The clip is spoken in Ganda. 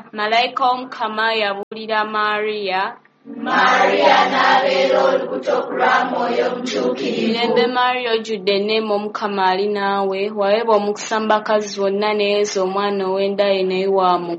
Malayika w'Omukama yabuulira Mariya. Mariya n'abeera olubuto ku lwa Mwoyo Omutuukirivu. Mirembe Mariya ojjudde enneema Omukama ali naawe, waweebwa omukisa mu bakazi bonna ne Yesu omwana ow'enda ye naye wa mukisa.